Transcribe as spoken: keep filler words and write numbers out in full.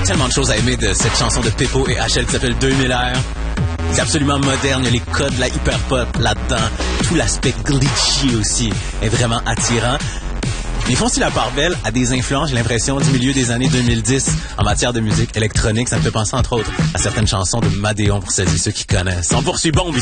tellement de choses à aimer de cette chanson de Peppo et H L qui s'appelle deux mille R. C'est absolument moderne, il y a les codes de la hyper pop là-dedans. Tout l'aspect glitchy aussi est vraiment attirant. Ils font aussi la part belle à des influences, j'ai l'impression, du milieu des années deux mille dix en matière de musique électronique. Ça me fait penser, entre autres, à certaines chansons de Madeon pour celles et ceux qui connaissent. On poursuit Bombe